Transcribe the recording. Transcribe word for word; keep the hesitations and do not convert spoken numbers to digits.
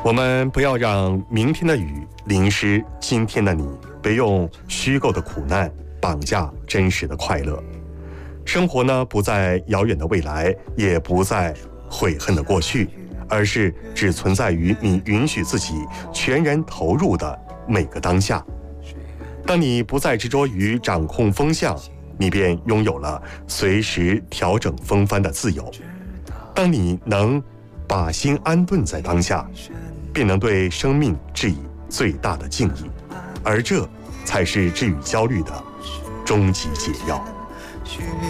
我们不要让明天的雨淋湿今天的你，别用虚构的苦难绑架真实的快乐。生活呢，不在遥远的未来，也不在悔恨的过去，而是只存在于你允许自己全然投入的每个当下。当你不再执着于掌控风向，你便拥有了随时调整风帆的自由。当你能把心安顿在当下，便能对生命致以最大的敬意，而这才是治愈焦虑的终极解药。